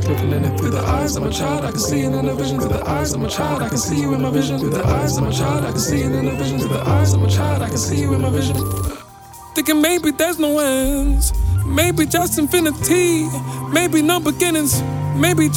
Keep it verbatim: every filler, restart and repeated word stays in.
looking in it through the eyes of my child. I can see it in a vision through the eyes of my child. I can see you in my vision through the eyes of my child. I can see it in a vision through the eyes of my child. I can see you in my vision. Thinking maybe there's no ends, maybe just infinity, maybe no beginnings, maybe